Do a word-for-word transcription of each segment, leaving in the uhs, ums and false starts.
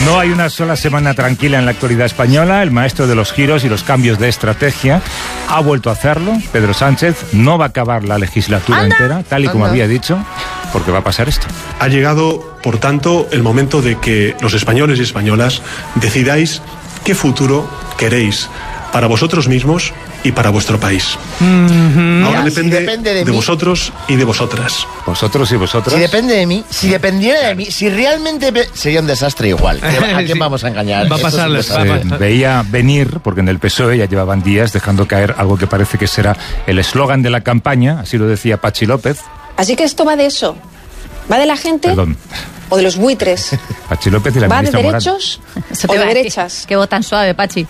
No hay una sola semana tranquila en la actualidad española. El maestro de los giros y los cambios de estrategia ha vuelto a hacerlo. Pedro Sánchez no va a acabar la legislatura ¡Anda! entera, tal y como ¡Anda! había dicho, porque va a pasar esto. Ha llegado, por tanto, el momento de que los españoles y españolas decidáis qué futuro queréis para vosotros mismos y para vuestro país. Mm-hmm. Ahora depende, si depende de, de vosotros y de vosotras. Vosotros y vosotras. Si depende de mí, si dependiera de mí, si realmente be- sería un desastre igual. ¿A quién sí. vamos a engañar? Va a pasarles. Eh, veía venir, porque en el P S O E ya llevaban días dejando caer algo que parece que será el eslogan de la campaña, así lo decía Pachi López. Así que esto va de eso. Va de la gente. Perdón. O de los buitres. Pachi López y la ¿Va ministra de derechos o de derechas? Qué voz tan suave, Pachi.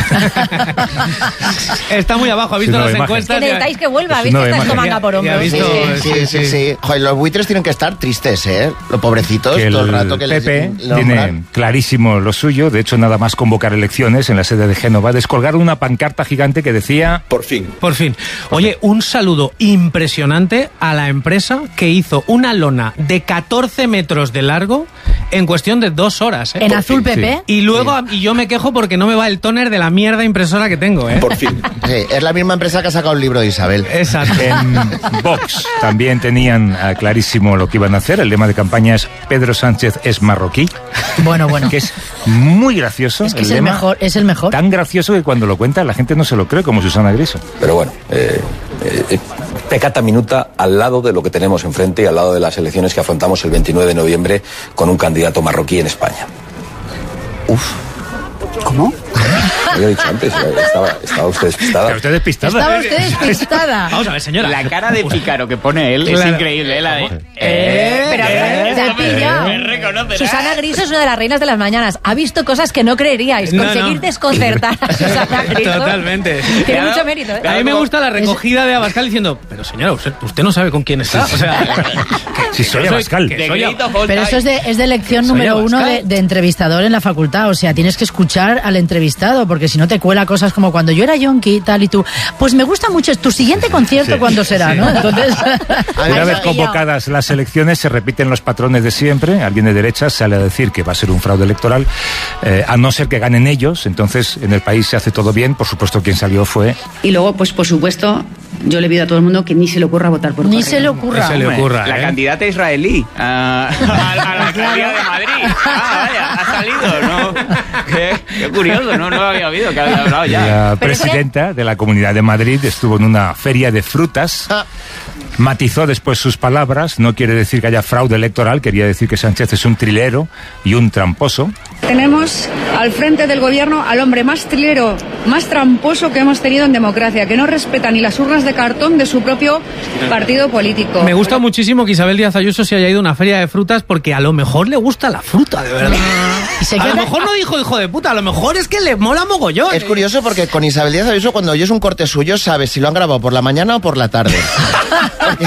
Está muy abajo, ha visto las imagen. encuestas. Que necesitáis que vuelva, ha visto que está esto manga por hombros. Sí, sí, sí, sí, sí. Joder, los buitres tienen que estar tristes, ¿eh? Los pobrecitos, que todo el rato que P P les tiene clarísimo lo suyo. De hecho, nada más convocar elecciones en la sede de Génova, descolgar una pancarta gigante que decía... Por fin. Por fin. Oye, un saludo impresionante a la empresa que hizo una lona de catorce metros de largo en cuestión de dos horas, ¿eh? En Por azul fin, P P. Sí. Y luego, sí. y yo me quejo porque no me va el tóner de la mierda impresora que tengo, ¿eh? Por fin. Sí, es la misma empresa que ha sacado el libro de Isabel. Exacto. En Vox también tenían uh, clarísimo lo que iban a hacer. El lema de campaña es Pedro Sánchez es marroquí. Bueno, bueno. Que es muy gracioso. Es que el es el lema, mejor, es el mejor. Tan gracioso que cuando lo cuenta la gente no se lo cree, como Susana Griso. Pero bueno, eh, eh, pecata minuta al lado de lo que tenemos enfrente y al lado de las elecciones que afrontamos el veintinueve de noviembre con un candidato marroquí en España. Uf. ¿Cómo? Lo había dicho antes, estaba, estaba usted despistada. Pero usted despistada. Estaba usted despistada. Vamos a ver, señora. La cara de pícaro que pone él claro. es increíble. La de... Eh, eh, pero eh, te ha pillado. Me reconocerás. Susana Griso es una de las reinas de las mañanas. Ha visto cosas que no creeríais. No, Conseguir no. desconcertar a Susana Griso. Totalmente. Tiene Claro. mucho mérito, ¿eh? A mí me gusta la recogida de Abascal diciendo, pero señora, usted, usted no sabe con quién está. O sea, si soy Abascal. Que soy Ab- Pero eso es de, es de lección Soy número uno Abascal. de, de entrevistador en la facultad. O sea, tienes que escuchar al entrevistado, porque si no te cuela cosas como cuando yo era yonki y tal, y tú, pues me gusta mucho, tu siguiente concierto, Sí. ¿cuándo será? ¿No? Entonces, Una vez convocadas las elecciones, se repiten los patrones de siempre. Alguien de derecha sale a decir que va a ser un fraude electoral, eh, a no ser que ganen ellos. Entonces, en el país se hace todo bien. Por supuesto, quien salió fue... Y luego, pues por supuesto, yo le pido a todo el mundo que ni se le ocurra votar por ni correo. se le ocurra. se le ocurra, La ¿eh? candidata israelí a, a, a la alcaldía de Madrid. Ah, vaya, ha salido, ¿no? Qué, qué curioso, no, no lo había oído, que había hablado ya. La presidenta de la Comunidad de Madrid estuvo en una feria de frutas. Matizó después sus palabras. No quiere decir que haya fraude electoral, quería decir que Sánchez es un trilero y un tramposo. Tenemos al frente del gobierno al hombre más trilero, más tramposo que hemos tenido en democracia, que no respeta ni las urnas de cartón de su propio partido político. Me gusta muchísimo que Isabel Díaz Ayuso se haya ido a una feria de frutas porque a lo mejor le gusta la fruta, de verdad. Y se A lo queda- mejor no dijo hijo de puta, a lo mejor es que le mola mogollón. Es curioso porque con Isabel Díaz Ayuso, cuando oyes un corte suyo, sabes si lo han grabado por la mañana o por la tarde. Porque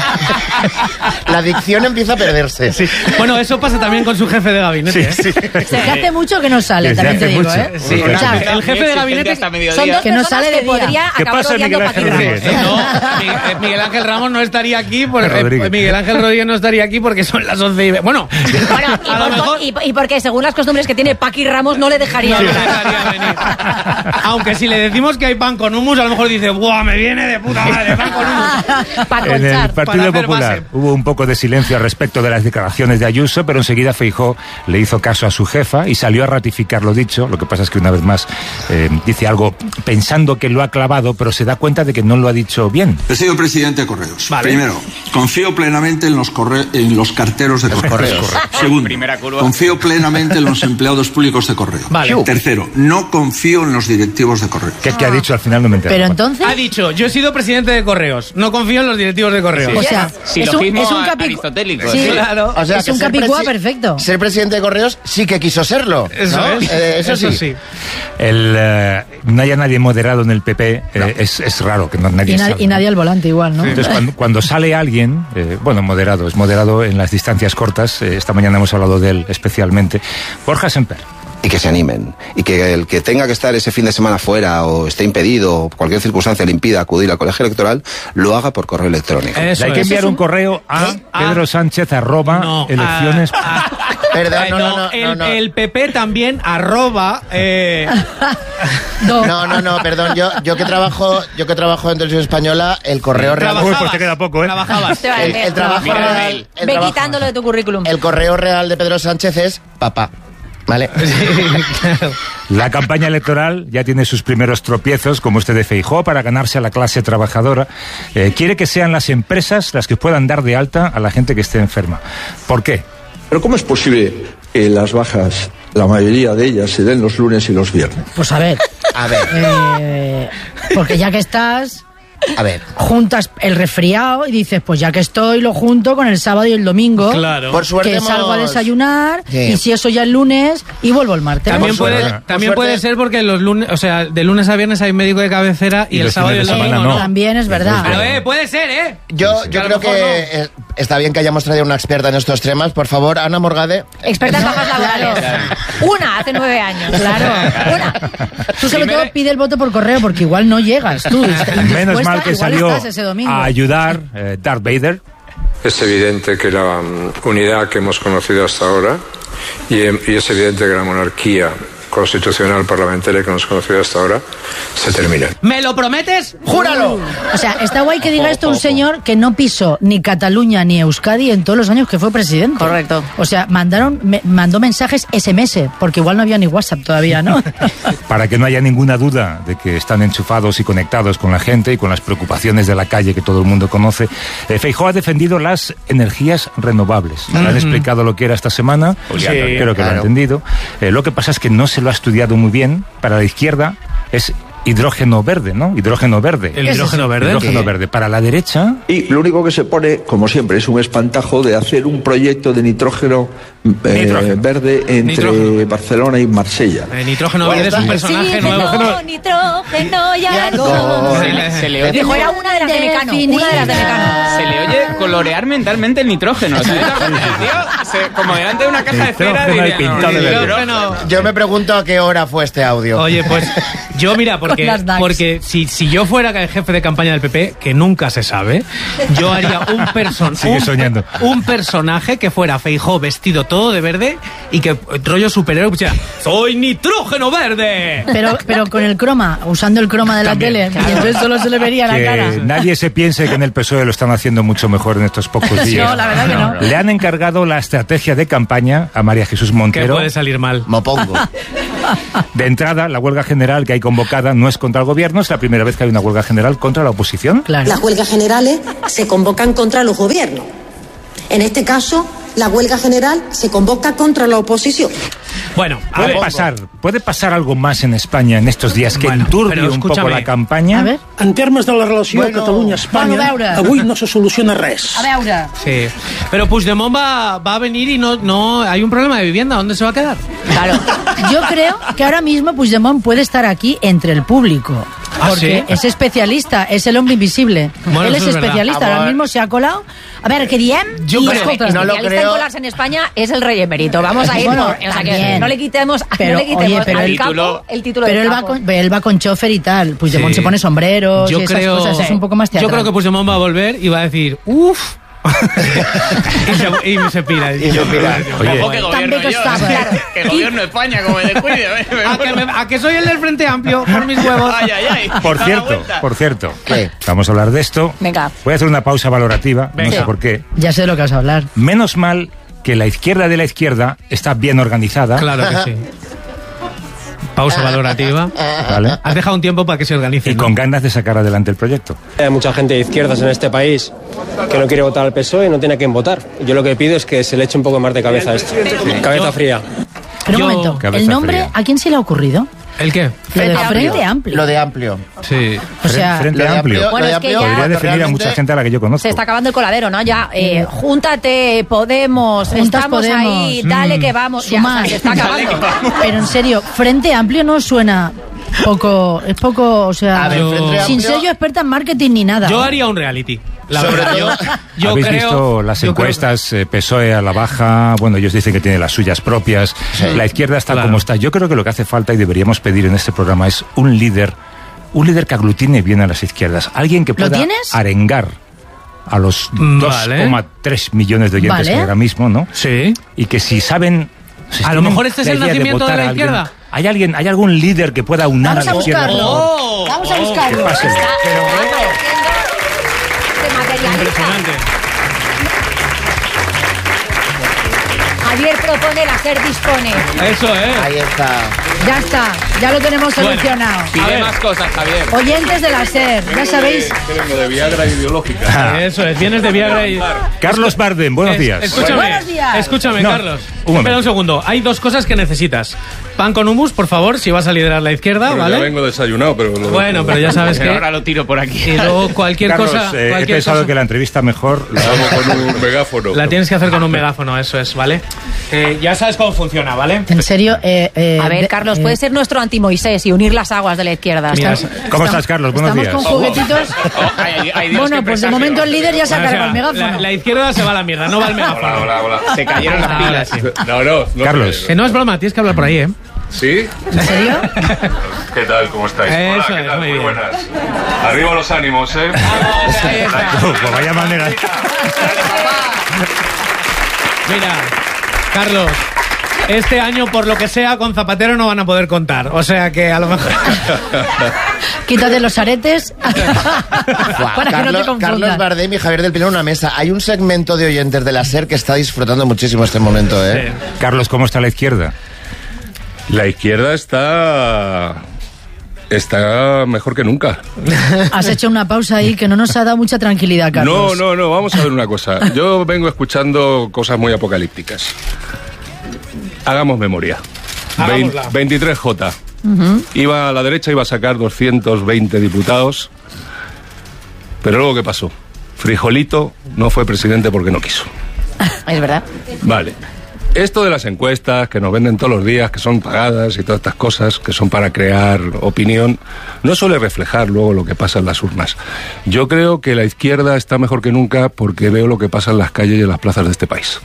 la dicción empieza a perderse. Sí. Bueno, eso pasa también con su jefe de gabinete. ¿eh? Se que hace mucho que no sale, Desde también te hace digo, mucho. ¿eh? Sí, O sea, el jefe de gabinete hasta son mediodía. dos que no personas sale de que día. podría ¿Qué acabar pasa, odiando Miguel a Paqui Ángel Ramos. Rodríguez? No, Miguel, Miguel Ángel Ramos no estaría aquí porque Rodríguez. eh, Miguel Ángel Rodríguez no estaría aquí porque son las once y ve- Bueno, Bueno, y, a lo por- mejor y- y porque según las costumbres que tiene Paqui Ramos no le dejaría no le hablar. dejaría venir. Aunque si le decimos que hay pan con hummus, a lo mejor dice, ¡buah, me viene de puta madre, pan con hummus! Para En el conchar. Partido para hacer Popular base. hubo un poco de silencio al respecto de las declaraciones de Ayuso, pero enseguida Feijóo le hizo caso a su jefa y salió a ratificar lo dicho. Lo que pasa es que una vez más eh, dice algo pensando que lo ha clavado, pero se da cuenta de que no lo ha dicho bien. He sido presidente de Correos. Vale. Primero, confío plenamente en los, corre- en los carteros de Correos. correos. Segundo, Primera curva. confío plenamente en los empleados públicos de Correo. Vale. Tercero, no confío en los directivos de Correos. ¿Qué, qué ha dicho al final? No me entero. Pero entonces, Ha dicho, yo he sido presidente de Correos, no confío en los directivos de Correos. o sea, es un, Silogismo es un capi- aristotélico. Sí, Claro. O sea, es que un ser capicúa presi- perfecto. Ser presidente de Correos sí que quiso serlo. Eso ¿no? es. Eh, eso, sí. El, eh, no haya nadie moderado en el P P, eh, es, es raro que no, nadie Y, na- salga, y nadie al volante igual, ¿no? Entonces, cuando, cuando sale alguien, eh, bueno, moderado, es moderado en las distancias cortas, eh, esta mañana hemos hablado de él especialmente, Borja Semper. y que se animen. Y que el que tenga que estar ese fin de semana fuera o esté impedido o cualquier circunstancia le impida acudir al colegio electoral, lo haga por correo electrónico. Eso hay que enviar un correo a ¿Eh? Pedro Sánchez arroba no, elecciones. A, a, Perdón, no, no, no, el, no, no. el P P también arroba. Eh... no. no, no, no, perdón. Yo, yo que trabajo, yo que trabajo en Televisión Española, el correo real. Uy, pues te queda poco, ¿eh? Trabajabas. El, el trabajo real. El Ve trabajo, quitándolo de tu currículum. El correo real de Pedro Sánchez es papá. ¿Vale? La campaña electoral ya tiene sus primeros tropiezos, como este de Feijóo, para ganarse a la clase trabajadora. Eh, quiere que sean las empresas las que puedan dar de alta a la gente que esté enferma. ¿Por qué? Pero ¿cómo es posible que las bajas, la mayoría de ellas, se den los lunes y los viernes? Pues a ver. A ver. Eh, porque ya que estás... A ver. Juntas el resfriado y dices, pues ya que estoy, lo junto con el sábado y el domingo. Claro. Por suerte que hemos... salgo a desayunar, sí. Y si eso ya el lunes, y vuelvo el martes. También, Por puede, suerte. también Por puede suerte. ser porque los lunes, o sea, de lunes a viernes hay médico de cabecera y, Y el los sábado y el fines de domingo semana no. no. También es verdad. Pero eh, puede ser, ¿eh? Yo, yo a lo creo mejor que eh, está bien que hayamos traído una experta en estos temas. Por favor, Ana Morgade. Experta en bajas laborales. Una hace nueve años. Claro. Una. Tú sobre Primero- todo pide el voto por correo porque igual no llegas. Tú, Menos mal que igual salió estás ese domingo. a ayudar eh, Darth Vader. Es evidente que la um, unidad que hemos conocido hasta ahora y, y es evidente que la monarquía constitucional parlamentaria que hemos conocido hasta ahora se termina. ¿Me lo prometes? ¡Júralo! O sea, está guay que diga esto un señor que no pisó ni Cataluña ni Euskadi en todos los años que fue presidente. Correcto. O sea, mandaron, me, mandó mensajes ese eme ese, porque igual no había ni WhatsApp todavía, ¿no? Para que no haya ninguna duda de que están enchufados y conectados con la gente y con las preocupaciones de la calle que todo el mundo conoce, eh, Feijóo ha defendido las energías renovables. Le han explicado lo que era esta semana, Sí, creo que claro. lo ha entendido. Eh, lo que pasa es que no se lo ha estudiado muy bien. Para la izquierda es hidrógeno verde, ¿no? Hidrógeno verde. ¿El hidrógeno verde? Hidrógeno verde. Para la derecha... Y lo único que se pone, como siempre, es un espantajo de hacer un proyecto de nitrógeno, eh, Nitrógeno. verde entre Nitrógeno. Barcelona y Marsella. El nitrógeno verde es un personaje nuevo. Oxígeno, nitrógeno y algo. Se le, se le oye, Dijo, era una de las de Mecano. Una de las de Mecano. se le oye colorear mentalmente el nitrógeno. O sea, el tío, se- como delante de una caja de cera, Nitrógeno y diría, no, pintado de verde. nitrógeno. Yo me pregunto a qué hora fue este audio. Oye, pues yo mira, porque, Con las D A X. porque si, si yo fuera el jefe de campaña del P P, que nunca se sabe, yo haría un, person Sigue un, soñando. un personaje que fuera Feijóo vestido todo de verde y que rollo superhéroe pusiera ¡soy nitrógeno verde! Pero, pero con el croma, usando el croma de la También, tele, claro. y entonces solo se le vería la Que cara. nadie se piense que en el P S O E lo están haciendo mucho mejor en estos pocos días. No, la verdad que no. Le han encargado la estrategia de campaña a María Jesús Que Montero. puede salir mal. Mopongo. De entrada, la huelga general que hay convocada no es contra el gobierno, es la primera vez que hay una huelga general contra la oposición. Claro. Las huelgas generales se convocan contra los gobiernos. En este caso, la huelga general se convoca contra la oposición. Bueno, a Puede ver. pasar, puede pasar algo más en España en estos días que Bueno, enturbie pero un poco escúchame. la campaña. A ver, En termes de la relació Bueno, Catalunya-Espanya, bueno, a veure. avui no se soluciona res. a veure. Sí. Pero Puigdemont va, va a venir y no, no hay un problema de vivienda. ¿Dónde se va a quedar? Claro. Yo creo que ahora mismo Puigdemont puede estar aquí entre el público. ¿Ah, Porque sí? es especialista, es el hombre invisible. Bueno, Él es eso es verdad. especialista, Amor. ahora mismo se ha colado. A ver, ¿qué diem? Yo I, creo- escolta, no lo Especialista en creo. colarse en España es el rey emérito. Vamos a ir Bueno, por... O sea, que también. no le quitemos, Pero, no le quitemos oye, pero al el capo título- el título Pero del él va, capo. con, él va con chofer y tal. Puigdemont Sí. se pone sombreros Yo y esas creo, cosas, es un poco más yo teatral. creo que Puigdemont va a volver y va a decir ¡Uf! y, se, y se pira. Y se pira. Oye. Ojo que gobierno También que yo. estaba. Claro. Que gobierno España, como me descuide. me- me ¿A que, muero. me- a que soy el del Frente Amplio por mis huevos? Ay, ay, ay. Por Da la cierto, vuelta. por cierto, ¿Qué? vamos a hablar de esto. Venga. Voy a hacer una pausa valorativa, no Venga. sé por qué. Ya sé de lo que vas a hablar. Menos mal que la izquierda de la izquierda está bien organizada. Claro que sí. Pausa valorativa. ¿Vale? Has dejado un tiempo para que se organice. Y ¿no? con ganas de sacar adelante el proyecto. Hay mucha gente de izquierdas en este país que no quiere votar al P S O E y no tiene a quién votar. Yo lo que pido es que se le eche un poco más de cabeza a esto. Cabeza Yo- fría. Pero Yo- un momento, Cabeza ¿el nombre fría. a quién se le ha ocurrido? ¿El qué? Lo de Frente Frente Amplio. Lo de amplio. Sí. O sea, Frente lo de Amplio. amplio- Bueno, lo de es que amplio, ya- Podría definir a realmente- mucha gente a la que yo conozco. Se está acabando el coladero, ¿no? Ya, eh, júntate, Podemos, Juntas estamos Podemos. ahí, dale Mm. que vamos. Ya, o sea, Sumar. se está acabando. Pero en serio, Frente Amplio no suena poco, es poco, o sea, A ver, Yo- Frente sin Amplio- ser yo experta en marketing ni nada. Yo haría un reality. La Sobre verdad, todo- yo, yo ¿Habéis creo, visto las yo creo- encuestas? eh, P S O E a la baja, bueno, ellos dicen que tiene las suyas propias. La izquierda está Claro. como está. Yo creo que lo que hace falta y deberíamos pedir en este programa es un líder, un líder que aglutine bien a las izquierdas. Alguien que ¿Lo pueda tienes? arengar a los Vale. dos coma tres millones de oyentes Vale. que hay ahora mismo, ¿no? Sí. Y que si saben... si A lo tienen mejor este es la el idea nacimiento de votar la a alguien, izquierda. ¿Hay alguien, hay algún líder que pueda unar Vamos a a la izquierda? buscarlo. Oh, Vamos a oh, buscarlo. que pase. Está, Pero- está apareciendo, se materializa. Impresionante. Javier propone, la SER dispone. Eso, ¿eh? Ahí está. Ya está, ya lo tenemos Bueno. solucionado. A Pide ver. más cosas, Javier. Oyentes de la SER, ya sabéis. de Viagra ideológica. Eso es, vienes de Viagra y... Carlos Barden, buenos Es- días. Escúchame, Buenos días. escúchame, No, Carlos. un momento. Espera un segundo. Hay dos cosas que necesitas. Pan con hummus, por favor, si vas a liderar la izquierda, Pero ¿vale? ya vengo desayunado, pero... lo- Bueno, pero ya sabes que... Ahora lo tiro por aquí. Y luego cualquier Carlos, cosa... eh, he cualquier pensado cosa- que la entrevista mejor la Vamos con un megáfono. La tienes que hacer con un megáfono, eso es, ¿vale? Eh, ya sabes cómo funciona, ¿vale? En serio, eh, eh, A ver, de- Carlos, eh, puede ser nuestro anti-Moisés y unir las aguas de la izquierda. Mira, Estás- ¿Cómo estamos- estás, Carlos? Buenos Estamos días. con juguetitos. Oh, hay- hay- hay Dios Bueno, que pues de presagio. momento el líder ya se ha O sea, cargado el megáfono. la, la izquierda se va a la mierda, no va el megáfono. Hola, hola, hola. Se cayeron las Ah, pilas. sí. No, no. no Carlos. Que no es broma, tienes que hablar por ahí, ¿eh? ¿Sí? ¿En serio? ¿Qué tal? ¿Cómo estáis? Eso Hola, ¿qué es, tal? muy Muy bien. buenas. Arriba los ánimos, ¿eh? Pues vaya manera. Mira, Carlos, este año, por lo que sea, con Zapatero no van a poder contar. O sea que a lo mejor... Quítate los aretes Buah, para que no te Carlos, confundas. Carlos Bardem y Javier del Pino en una mesa. Hay un segmento de oyentes de la SER que está disfrutando muchísimo este momento, ¿eh? Carlos, ¿cómo está la izquierda? La izquierda está... Está mejor que nunca. Has hecho una pausa ahí que no nos ha dado mucha tranquilidad, Carlos. No, no, no, vamos a ver una cosa. Yo vengo escuchando cosas muy apocalípticas. Hagamos memoria. Hagámosla. Vein- veintitrés J. Ujú. Iba a la derecha, iba a sacar doscientos veinte diputados. Pero luego, ¿qué pasó? Frijolito no fue presidente porque no quiso. Es verdad. Vale. Esto de las encuestas que nos venden todos los días, que son pagadas y todas estas cosas, que son para crear opinión, no suele reflejar luego lo que pasa en las urnas. Yo creo que la izquierda está mejor que nunca porque veo lo que pasa en las calles y en las plazas de este país.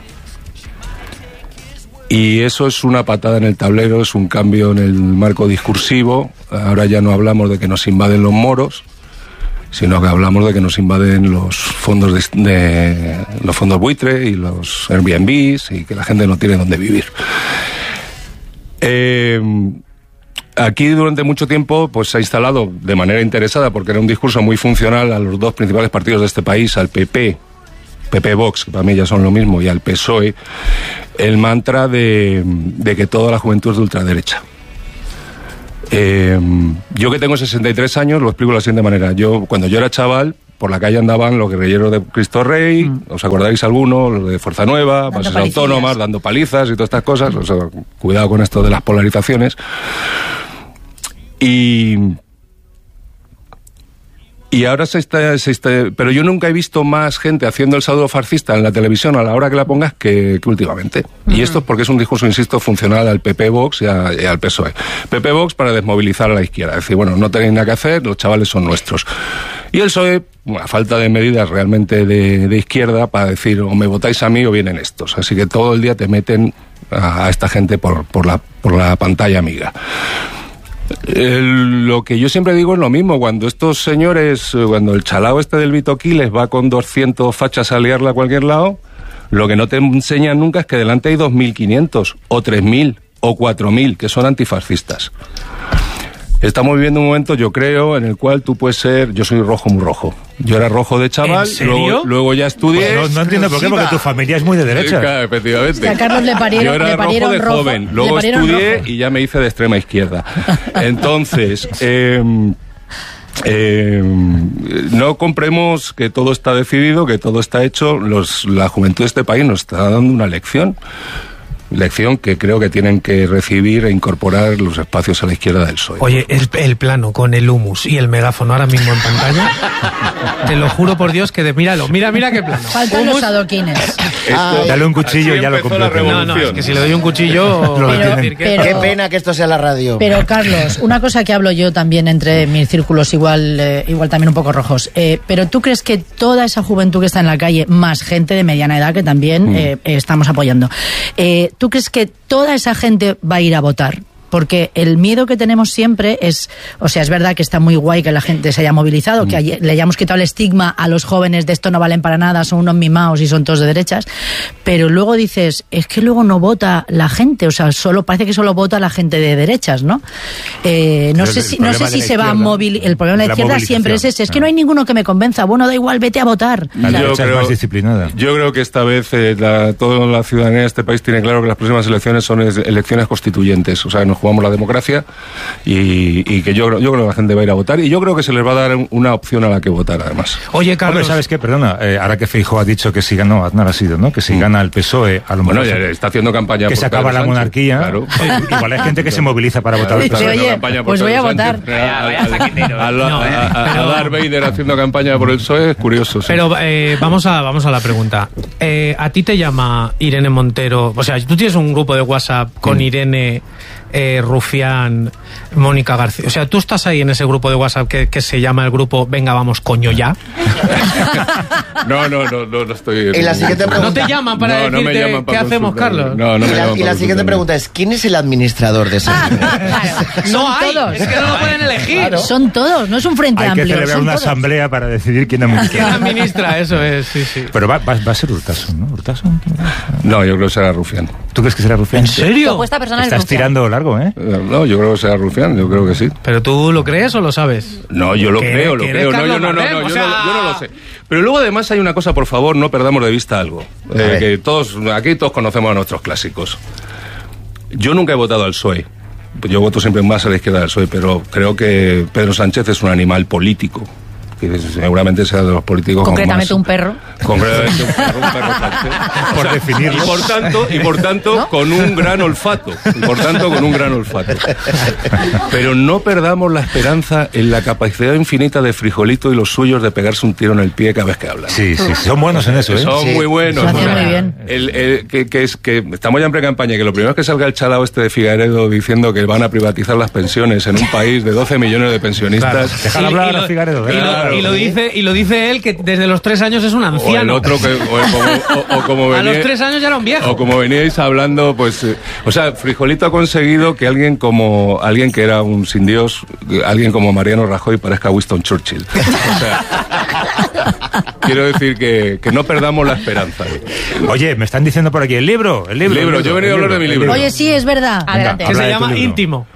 Y eso es una patada en el tablero, es un cambio en el marco discursivo. Ahora ya no hablamos de que nos invaden los moros, sino que hablamos de que nos invaden los fondos de, de- los fondos buitre y los Airbnbs y que la gente no tiene dónde vivir. Eh, aquí durante mucho tiempo pues se ha instalado de manera interesada, porque era un discurso muy funcional a los dos principales partidos de este país, al P P, P P Vox, que para mí ya son lo mismo, y al P S O E, el mantra de, de que toda la juventud es de ultraderecha. Eh, yo que tengo sesenta y tres años lo explico de la siguiente manera. Yo, cuando yo era chaval, por la calle andaban los guerrilleros de Cristo Rey, mm. ¿os acordáis alguno? Los de Fuerza Nueva, Dando bases palicillas. autónomas, dando palizas y todas estas cosas. O sea, cuidado con esto de las polarizaciones. Y... Y ahora se está, se está... Pero yo nunca he visto más gente haciendo el saludo fascista en la televisión a la hora que la pongas que, que últimamente. Uh-huh. Y esto es porque es un discurso, insisto, funcional al P P Vox y, a, y al P S O E. P P Vox para desmovilizar a la izquierda. Es decir, bueno, no tenéis nada que hacer, los chavales son nuestros. Y el P S O E, a falta de medidas realmente de, de izquierda para decir o me votáis a mí o vienen estos. Así que todo el día te meten a, a esta gente por, por, la, por la pantalla amiga. El, lo que yo siempre digo es lo mismo. Cuando estos señores, cuando el chalao este del Vito Quiles va con doscientos fachas a liarla a cualquier lado, lo que no te enseñan nunca es que delante hay dos mil quinientos o tres mil o cuatro mil que son antifascistas. Estamos viviendo un momento, yo creo, en el cual tú puedes ser... Yo soy rojo muy rojo. Yo era rojo de chaval, ¿En serio? luego, luego ya estudié... Pues no, no entiendo por qué, porque tu familia es muy de derecha. Claro, efectivamente. A Carlos le parieron- Yo era le parieron rojo de rojo, joven, le luego parieron estudié rojo. y ya me hice de extrema izquierda. Entonces, eh, eh, no compremos que todo está decidido, que todo está hecho. Los, la juventud de este país nos está dando una lección. lección que creo que tienen que recibir e incorporar los espacios a la izquierda del P S O E. Oye, el, el plano con el humus y el megáfono ahora mismo en pantalla, te lo juro por Dios que de, míralo, mira, mira qué plano. Faltan Humus, los adoquines. Ah, dale un cuchillo y ya lo completo. No, no, es que si le doy un cuchillo... Lo quiero detienen. decir que- Pero- Qué pena que esto sea la radio. Pero Carlos, una cosa que hablo yo también entre mis círculos igual, eh, igual también un poco rojos, eh, pero ¿tú crees que toda esa juventud que está en la calle, más gente de mediana edad que también Mm. eh, estamos apoyando, eh, ¿tú crees que toda esa gente va a ir a votar? Porque el miedo que tenemos siempre es, o sea, es verdad que está muy guay que la gente se haya movilizado, que hay- le hayamos quitado el estigma a los jóvenes de esto no valen para nada, son unos mimaos y son todos de derechas, pero luego dices, es que luego no vota la gente, o sea, solo parece que solo vota la gente de derechas, ¿no? Eh, no Pero sé el si, no sé problema si de la se va a izquierda, movilizar, el problema de la la izquierda siempre es ese, es que no hay ninguno que me convenza, bueno, da igual, vete a votar. La Yo derecha es creo- más disciplinada. Yo creo que esta vez eh, la- toda la ciudadanía de este país tiene claro que las próximas elecciones son es- elecciones constituyentes, o sea, nos jugamos la democracia y, y que yo, creo- yo creo que la gente va a ir a votar y yo creo que se les va a dar un- una opción a la que votar, además. Oye, Carlos... Hombre, ¿sabes qué? Perdona, eh, ahora que Feijóo ha dicho que si gana, no, Aznar ha sido, ¿no? Que si gana el P S O E, a lo Bueno, mejor ya se- está haciendo campaña que por se acaba Pedro la Sánchez, monarquía. claro. Igual hay gente que se moviliza para votar. Dice, otra vez. oye, Campaña por pues voy a Pedro votar. Sánchez. Vaya, vaya saquetero. A, la- No, a- a- a pero- Darth Vader haciendo campaña por el P S O E es curioso. sí. Pero eh, vamos a vamos a la pregunta. Eh, ¿A ti te llama Irene Montero? O sea, tú tienes un grupo de WhatsApp con Irene, eh, Rufián, Mónica García. O sea, tú estás ahí en ese grupo de WhatsApp que, que se llama el grupo Venga, vamos, coño ya. No, no, no, no, no estoy... Y la siguiente ¿No pregunta. te llaman para No, no me decirte llaman para qué hacemos, consultarme. Carlos? No, no Y me la, llaman y para la siguiente consultarme. pregunta es, ¿quién es el administrador de ese grupo? No Son hay, todos. es que no lo pueden elegir. Son todos, no es un frente Hay que amplio, celebrar son una todos. asamblea para decidir quién administra. ¿Quién administra? Eso es, sí, sí. Pero va, va, va a ser Urtasun, ¿no? ¿Urtasun? No, yo creo que será Rufián. ¿Tú crees que será Rufián? ¿En serio? Tu apuesta personal es Estás Rufián. tirando largo, ¿eh? Eh, No, yo creo que será Rufián, yo creo que sí. ¿Pero tú lo crees o lo sabes? No, yo lo Que- creo, lo que eres creo. No, Carlos yo no, no, Marlén, no, o yo, sea- no, yo no lo sé. Pero luego además hay una cosa, por favor, no perdamos de vista algo. Eh, ver. que todos, aquí todos conocemos a nuestros clásicos. Yo nunca he votado al P S O E. Yo voto siempre más a la izquierda del P S O E, pero creo que Pedro Sánchez es un animal político. Que seguramente sea de los políticos con Concretamente más- un perro. Concretamente un perro, un perro francés. Por definirlo. Y por tanto, y por tanto con un gran olfato. Y por tanto, con un gran olfato. Pero no perdamos la esperanza en la capacidad infinita de Frijolito y los suyos de pegarse un tiro en el pie cada vez que hablan. Sí, sí, son buenos en eso, ¿eh? Son Sí. muy buenos. Lo hacen O sea, muy bien. el- el- que, que es, que estamos ya en pre-campaña, que lo primero es que salga el chalao este de Figaredo diciendo que van a privatizar las pensiones en un país de doce millones de pensionistas. Déjala Y- hablar y lo- a Figaredo, y lo- claro. y lo dice y lo dice él que desde los tres años es un O el anciano. otro que, o, como, o- o como A los venía- tres años ya era un viejo. O como veníais hablando, pues, eh, o sea, Frijolito ha conseguido que alguien como, alguien que era un sin Dios, eh, alguien como Mariano Rajoy parezca Winston Churchill. O sea, quiero decir que, que no perdamos la esperanza. Oye, me están diciendo por aquí, el libro, el libro. El libro, yo he venido a hablar de mi el libro. Oye, sí, es verdad. Adelante. Que Habla se de tu llama libro. íntimo.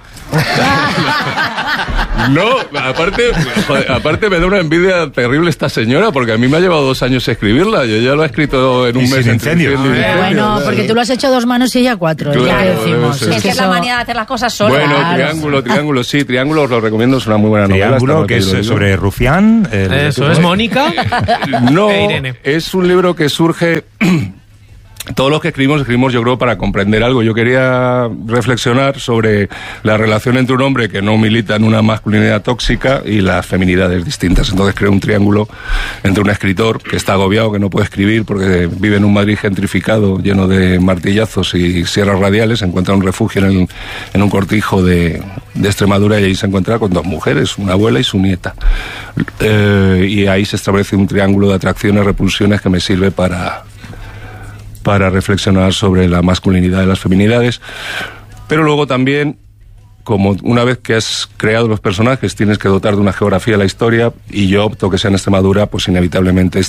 No, aparte, joder, aparte me da una envidia terrible esta señora, porque a mí me ha llevado dos años escribirla, y ella lo ha escrito en un Y mes. sin entre incendios. incendio y Eh, incendio, bueno, claro. porque tú lo has hecho a dos manos y ella a cuatro, es lo Claro, que decimos. debe ser. Es que es la eso- manía de hacer las cosas sola. Bueno, Claro. Triángulo, Triángulo, sí, Triángulo os lo recomiendo, es una muy buena novela. Triángulo, está que es muy bien. sobre Rufián. el- Eso es Mónica. No, E Irene. es un libro que surge... Todos los que escribimos, escribimos yo creo para comprender algo. Yo quería reflexionar sobre la relación entre un hombre que no milita en una masculinidad tóxica y las feminidades distintas. Entonces creo un triángulo entre un escritor que está agobiado, que no puede escribir porque vive en un Madrid gentrificado lleno de martillazos y sierras radiales, encuentra un refugio en, el- en un cortijo de, de Extremadura y ahí se encuentra con dos mujeres, una abuela y su nieta. Eh, y ahí se establece un triángulo de atracciones, repulsiones que me sirve para... para reflexionar sobre la masculinidad y las feminidades, pero luego también, como una vez que has creado los personajes, tienes que dotar de una geografía a la historia, y yo opto que sea en Extremadura, pues inevitablemente